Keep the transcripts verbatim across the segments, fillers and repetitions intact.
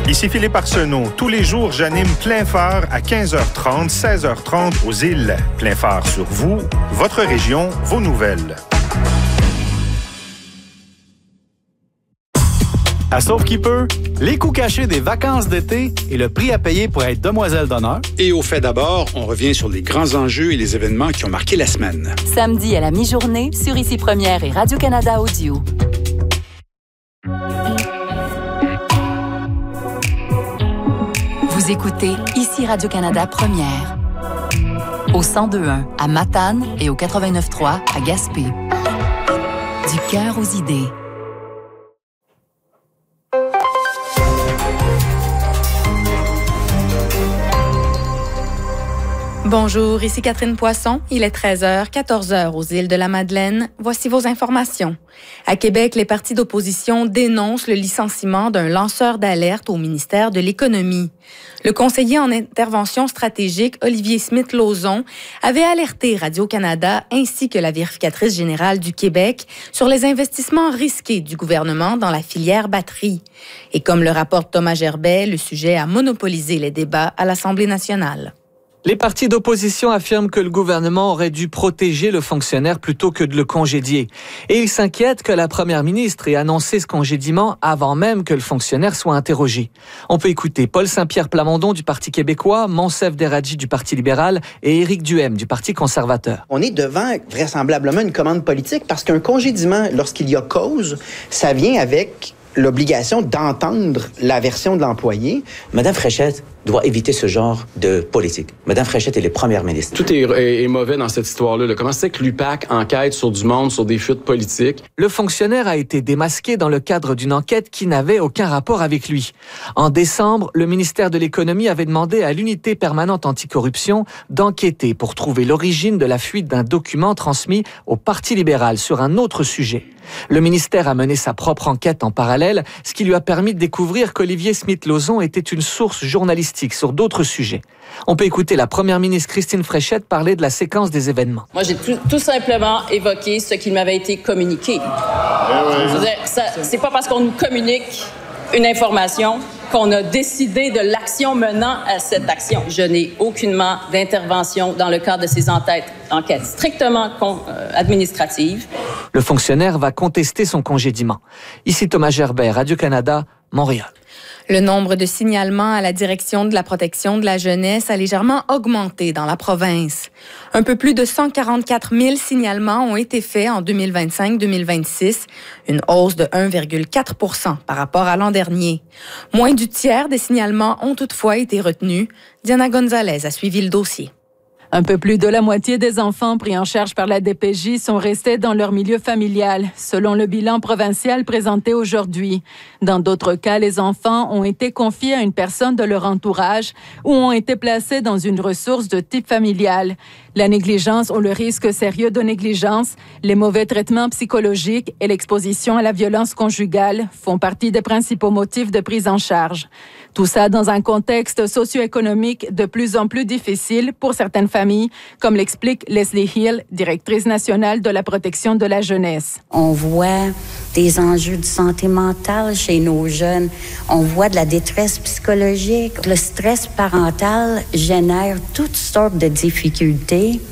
Ici Philippe Arsenault. Tous les jours, j'anime Plein Phare à quinze heures trente, seize heures trente aux îles. Plein Phare sur vous, votre région, vos nouvelles. À Sauf qui peut, les coûts cachés des vacances d'été et le prix à payer pour être demoiselle d'honneur. Et au fait d'abord, on revient sur les grands enjeux et les événements qui ont marqué la semaine. Samedi à la mi-journée sur Ici Première et Radio-Canada Audio. Vous écoutez Ici Radio-Canada Première. Au cent deux point un à Matane et au quatre-vingt-neuf point trois à Gaspé. Du cœur aux idées. Bonjour, ici Catherine Poisson. Il est treize heures, quatorze heures aux îles de la Madeleine. Voici vos informations. À Québec, les partis d'opposition dénoncent le licenciement d'un lanceur d'alerte au ministère de l'Économie. Le conseiller en intervention stratégique, Olivier Smith-Lauzon, avait alerté Radio-Canada ainsi que la vérificatrice générale du Québec sur les investissements risqués du gouvernement dans la filière batterie. Et comme le rapporte Thomas Gerbet, le sujet a monopolisé les débats à l'Assemblée nationale. Les partis d'opposition affirment que le gouvernement aurait dû protéger le fonctionnaire plutôt que de le congédier. Et ils s'inquiètent que la première ministre ait annoncé ce congédiement avant même que le fonctionnaire soit interrogé. On peut écouter Paul Saint-Pierre Plamondon du Parti québécois, Monsef Deradji du Parti libéral et Éric Duhem du Parti conservateur. On est devant vraisemblablement une commande politique parce qu'un congédiement, lorsqu'il y a cause, ça vient avec l'obligation d'entendre la version de l'employé. Madame Fréchette doit éviter ce genre de politique. Madame Fréchette est la première ministre. Tout est, est, est mauvais dans cette histoire-là. Là. Comment c'est que l'U P A C enquête sur du monde, sur des fuites politiques? Le fonctionnaire a été démasqué dans le cadre d'une enquête qui n'avait aucun rapport avec lui. En décembre, le ministère de l'Économie avait demandé à l'Unité permanente anticorruption d'enquêter pour trouver l'origine de la fuite d'un document transmis au Parti libéral sur un autre sujet. Le ministère a mené sa propre enquête en parallèle, ce qui lui a permis de découvrir qu'Olivier Smith-Lauzon était une source journalistique sur d'autres sujets. On peut écouter la première ministre Christine Fréchette parler de la séquence des événements. Moi, j'ai tout, tout simplement évoqué ce qui m'avait été communiqué. Je veux dire, ça, c'est pas parce qu'on nous communique une information qu'on a décidé de l'action menant à cette action. Je n'ai aucunement d'intervention dans le cadre de ces enquêtes, enquêtes strictement con, euh, administratives. Le fonctionnaire va contester son congédiement. Ici Thomas Gerbet, Radio-Canada, Montréal. Le nombre de signalements à la Direction de la protection de la jeunesse a légèrement augmenté dans la province. Un peu plus de cent quarante-quatre mille signalements ont été faits en deux mille vingt-cinq deux mille vingt-six, une hausse de un virgule quatre pour cent par rapport à l'an dernier. Moins du tiers des signalements ont toutefois été retenus. Diana Gonzalez a suivi le dossier. Un peu plus de la moitié des enfants pris en charge par la D P J sont restés dans leur milieu familial, selon le bilan provincial présenté aujourd'hui. Dans d'autres cas, les enfants ont été confiés à une personne de leur entourage ou ont été placés dans une ressource de type familial. La négligence ou le risque sérieux de négligence, les mauvais traitements psychologiques et l'exposition à la violence conjugale font partie des principaux motifs de prise en charge. Tout ça dans un contexte socio-économique de plus en plus difficile pour certaines familles, comme l'explique Leslie Hill, directrice nationale de la protection de la jeunesse. On voit des enjeux de santé mentale chez nos jeunes. On voit de la détresse psychologique. Le stress parental génère toutes sortes de difficultés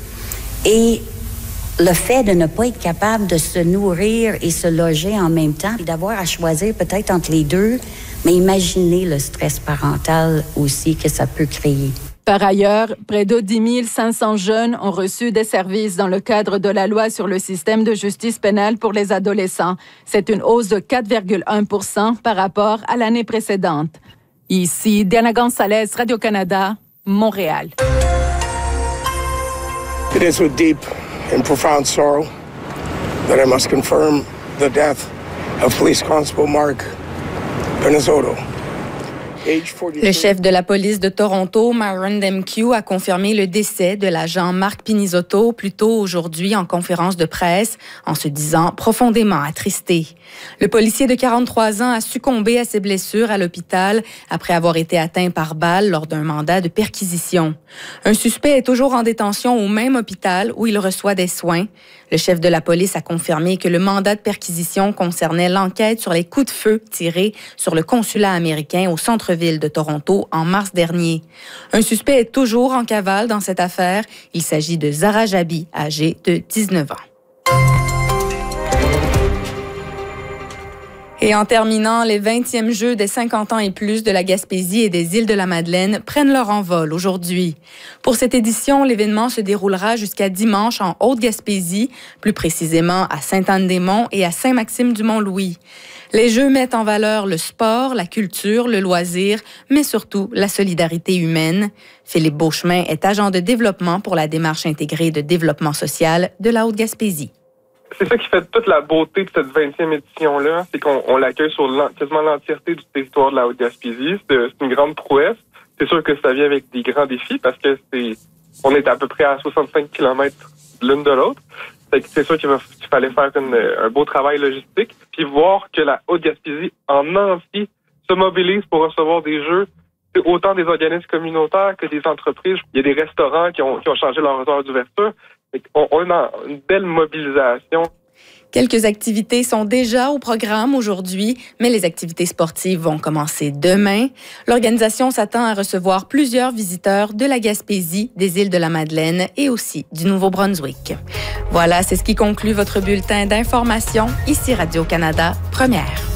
et le fait de ne pas être capable de se nourrir et se loger en même temps, et d'avoir à choisir peut-être entre les deux, mais imaginez le stress parental aussi que ça peut créer. Par ailleurs, près de dix mille cinq cents jeunes ont reçu des services dans le cadre de la loi sur le système de justice pénale pour les adolescents. C'est une hausse de quatre virgule un pour cent par rapport à l'année précédente. Ici, Diana Gonzalez, Radio-Canada, Montréal. It is with deep and profound sorrow that I must confirm the death of Police Constable Mark Pinizzotto. Le chef de la police de Toronto, Myron Demkiw, a confirmé le décès de l'agent Mark Pinizzotto plus tôt aujourd'hui en conférence de presse, en se disant profondément attristé. Le policier de quarante-trois ans a succombé à ses blessures à l'hôpital après avoir été atteint par balle lors d'un mandat de perquisition. Un suspect est toujours en détention au même hôpital où il reçoit des soins. Le chef de la police a confirmé que le mandat de perquisition concernait l'enquête sur les coups de feu tirés sur le consulat américain au centre centre-ville de Toronto en mars dernier. Un suspect est toujours en cavale dans cette affaire. Il s'agit de Zara Jabi, âgée de dix-neuf ans. Et en terminant, les vingtièmes Jeux des cinquante ans et plus de la Gaspésie et des Îles-de-la-Madeleine prennent leur envol aujourd'hui. Pour cette édition, l'événement se déroulera jusqu'à dimanche en Haute-Gaspésie, plus précisément à Sainte-Anne-des-Monts et à Saint-Maxime-du-Mont-Louis. Les Jeux mettent en valeur le sport, la culture, le loisir, mais surtout la solidarité humaine. Philippe Beauchemin est agent de développement pour la démarche intégrée de développement social de la Haute-Gaspésie. C'est ça qui fait toute la beauté de cette vingtième édition-là, c'est qu'on on l'accueille sur l'en, quasiment l'entièreté du territoire de la Haute-Gaspésie. C'est, c'est une grande prouesse. C'est sûr que ça vient avec des grands défis parce que c'est, on est à peu près à soixante-cinq kilomètres l'une de l'autre. C'est, c'est sûr qu'il, va, qu'il fallait faire une, un beau travail logistique, puis voir que la Haute-Gaspésie en entier se mobilise pour recevoir des jeux. C'est autant des organismes communautaires que des entreprises. Il y a des restaurants qui ont, qui ont changé leur heure d'ouverture. On, on a une belle mobilisation. Quelques activités sont déjà au programme aujourd'hui, mais les activités sportives vont commencer demain. L'organisation s'attend à recevoir plusieurs visiteurs de la Gaspésie, des Îles-de-la-Madeleine et aussi du Nouveau-Brunswick. Voilà, c'est ce qui conclut votre bulletin d'information. Ici Radio-Canada, première.